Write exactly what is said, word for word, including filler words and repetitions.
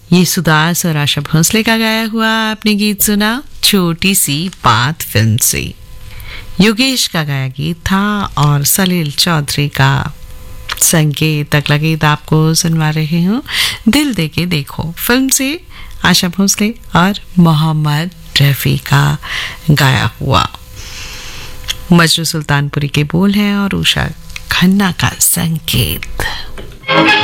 ये सुदास और आशा भोसले का गाया हुआ आपने गीत सुना छोटी सी बात फिल्म से। योगेश का गाया गीत था और सलील चौधरी का संगीत अगला गीत आपको सुनवा रही हूँ दिल दे के देखो फिल्म से, आशा भोसले और मोहम्मद रफ़ी का गाया हुआ। मजरू सुल्तानपुरी के बोल हैं और उषा खन्ना का संगीत।